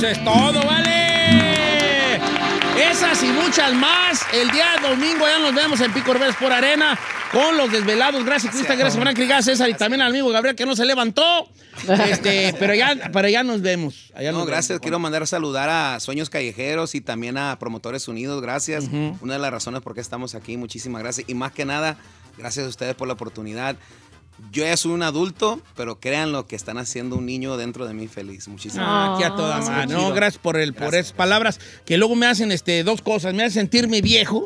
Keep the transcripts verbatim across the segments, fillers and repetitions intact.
Eso es todo, vale. Esas y muchas más. El día domingo ya nos vemos en Pico Rivera Sport Arena con los desvelados. Gracias, Cristian. Gracias, Frank. Gracias, César. Y también al amigo Gabriel que no se levantó. Este, pero, ya, pero ya nos vemos. Allá no, nos gracias. vemos. Quiero mandar a saludar a Sueños Callejeros y también a Promotores Unidos. Gracias. Uh-huh. Una de las razones por qué estamos aquí. Muchísimas gracias. Y más que nada, gracias a ustedes por la oportunidad. Yo ya soy un adulto, pero crean lo que están haciendo un niño dentro de mí feliz. Muchísimas gracias. Ah, aquí a toda madre. No, gracias por el gracias. por esas palabras que luego me hacen este, dos cosas. Me hacen sentirme viejo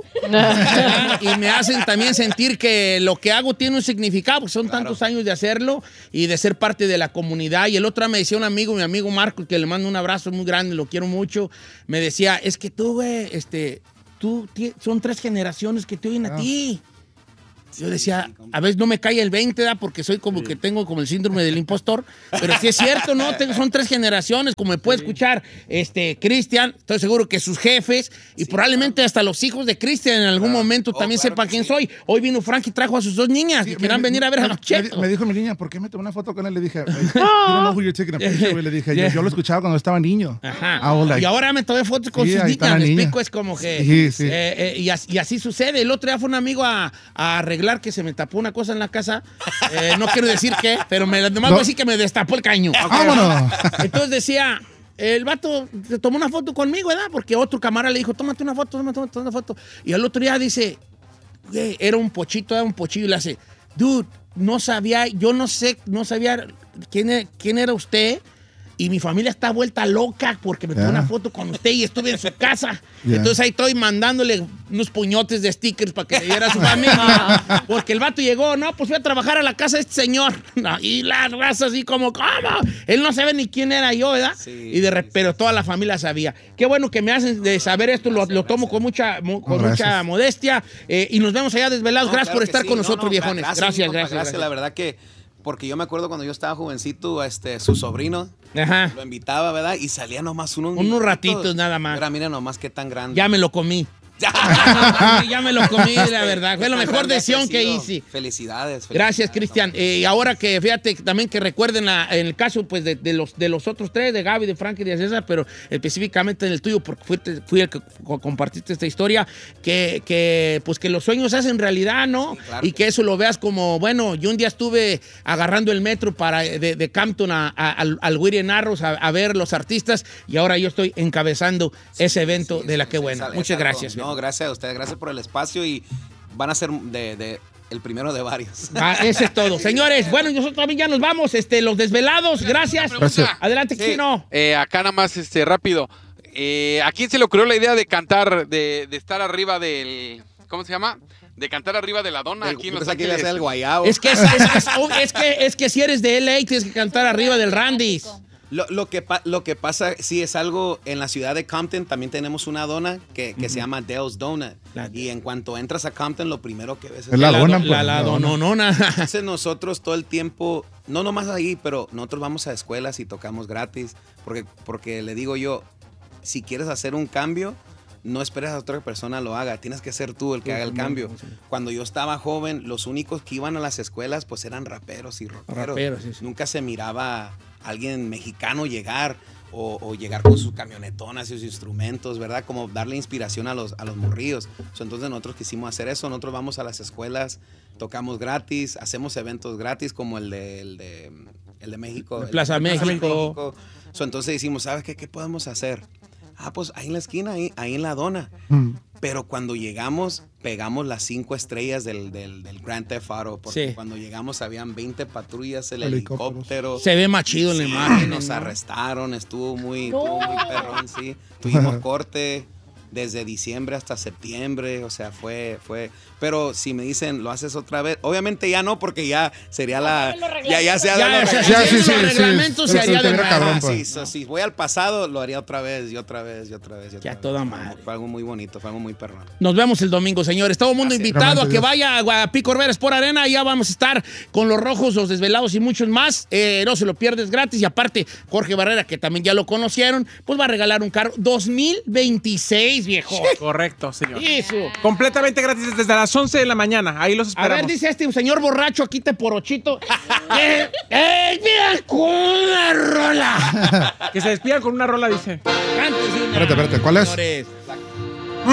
y me hacen también sentir que lo que hago tiene un significado, porque son claro. tantos años de hacerlo y de ser parte de la comunidad. Y el otro me decía un amigo, mi amigo Marco, que le mando un abrazo muy grande, lo quiero mucho, me decía, es que tú, güey, este, tú, son tres generaciones que te oyen a ti. Yo decía, a veces no me cae el veinte, ¿da? Porque soy como sí. que tengo como el síndrome del impostor, pero sí es cierto, ¿no? Tengo, son tres generaciones, como me puede sí. escuchar este Cristian, estoy seguro que sus jefes y sí, probablemente claro. hasta los hijos de Cristian en algún claro. momento oh, también claro sepan quién sí. soy. Hoy vino Frank y trajo a sus dos niñas sí, que quieran venir a ver me, a los chetos. Me, me dijo mi niña, ¿por qué me tomé una foto con él? Le dije, no, le dije, yo, yo lo escuchaba cuando estaba niño. Ajá. Like, y ahora me tomé fotos con sí, sus niñas, me explico, es como que... Sí, sí. Eh, eh, y, así, y así sucede. El otro día fue un amigo a, a arreglar que se me tapó una cosa en la casa. Eh, no quiero decir qué, pero me, nomás voy a decir que me destapó el caño. ¡Vámonos! Entonces decía, el vato se tomó una foto conmigo, ¿verdad? Porque otro camarada le dijo, tómate una foto, tómate una foto. Y al otro día dice, güey, era un pochito, era un pochillo. Y le hace, dude, no sabía, yo no sé, no sabía quién, quién era usted. Y mi familia está vuelta loca porque me tomé yeah. una foto con usted y estuve en su casa. Yeah. Entonces ahí estoy mandándole unos puñotes de stickers para que le diera a su familia. Porque el vato llegó, no, pues fui a trabajar a la casa de este señor. Y la raza así como, ¿cómo? Él no sabe ni quién era yo, ¿verdad? Sí, y de repente, pero toda la familia sabía. Qué bueno que me hacen de saber esto, lo, lo tomo con mucha, con mucha modestia. Eh, y nos vemos allá desvelados. No, gracias claro por estar sí. con no, nosotros, no, viejones. Gracias, gracias, compa, gracias, gracias. Gracias, la verdad que, porque yo me acuerdo cuando yo estaba jovencito, este, su sobrino, Ajá. lo invitaba, ¿verdad? Y salía nomás unos Unos ratitos nada más. Pero mira nomás qué tan grande. Ya me lo comí. Ya, ya me lo comí, la verdad. Fue la mejor decisión que hice. Felicidades. felicidades Gracias, Cristian. Eh, y ahora que, fíjate, también que recuerden la, en el caso pues, de, de, los, de los otros tres, de Gaby, de Frank y de César, pero específicamente en el tuyo, porque fui, fui el que compartiste esta historia, que, que, pues, que los sueños se hacen realidad, ¿no? Sí, claro. Y que eso lo veas como, bueno, yo un día estuve agarrando el metro para, de, de Campton a, a, al, al Weary Narrows a, a ver los artistas y ahora yo estoy encabezando sí, ese evento sí, de la que buena. Muchas gracias. No, gracias a ustedes, gracias por el espacio y van a ser de, de el primero de varios. Ah, ese es todo. Señores, bueno, nosotros también ya nos vamos, este, los desvelados, gracias. Gracias. Adelante, sí, Chino. Eh, acá nada más, este, rápido. Eh, ¿A quién se le ocurrió la idea de cantar, de, de estar arriba del, ¿cómo se llama? De cantar arriba de la dona el, aquí en Los Ángeles. Ángeles. El guayabo. Es que es, es, es, es que es que si eres de L A tienes que cantar arriba del Randy's. Lo, lo, que pa, lo que pasa, sí, es algo, en la ciudad de Compton también tenemos una dona que, que uh-huh. se llama Dale's Donut. La, y en cuanto entras a Compton, lo primero que ves es, es la, la dona. La, la, la dononona. Entonces nosotros todo el tiempo, no nomás ahí, pero nosotros vamos a escuelas y tocamos gratis, porque, porque le digo yo, si quieres hacer un cambio, no esperes a otra persona lo haga, tienes que ser tú el que sí, haga el cambio. Sí. Cuando yo estaba joven, los únicos que iban a las escuelas pues eran raperos y rockeros. Raperos, sí, sí. Nunca se miraba alguien mexicano llegar o, o llegar con sus camionetonas y sus instrumentos, ¿verdad? Como darle inspiración a los, a los morrillos. So, entonces nosotros quisimos hacer eso, nosotros vamos a las escuelas, tocamos gratis, hacemos eventos gratis como el de, el de, el de México. El Plaza el de México. México. So, entonces decimos, ¿sabes qué? ¿Qué podemos hacer? Ah, pues ahí en la esquina, ahí, ahí en la dona. Mm. Pero cuando llegamos, pegamos las cinco estrellas del, del, del Grand Theft Auto. Porque sí. cuando llegamos habían veinte patrullas, el helicóptero. Se ve más chido en la imagen. Nos ¿no? arrestaron, estuvo muy, no. estuvo muy perrón, sí. Tuvimos corte desde diciembre hasta septiembre, o sea, fue, fue... Pero si me dicen, ¿lo haces otra vez? Obviamente ya no, porque ya sería la... Ya, ya se ya, los ya, ya, sí, sí, los reglamentos sí, se haría de nuevo. Ah, sí, so, si voy al pasado, lo haría otra vez, y otra vez, y otra vez, y otra ya vez. toda madre. Fue algo muy bonito, fue algo muy perrón. Nos vemos el domingo, señores. Todo el mundo Gracias. invitado a que vaya a Pico Rivera Sport Arena. Ya vamos a estar con los Rojos, los Desvelados y muchos más. Eh, no se lo pierdes gratis. Y aparte, Jorge Barrera, que también ya lo conocieron, pues va a regalar un carro dos mil veintiséis. seis, viejo. Correcto, señor. Eso. Completamente gratis desde las once de la mañana. Ahí los A esperamos. ver, dice este señor borracho aquí te porochito. ¡Eh, eh, mira con una rola! Que se despidan con una rola, dice. Cántese una, Espérate, espérate, ¿cuál es? señores.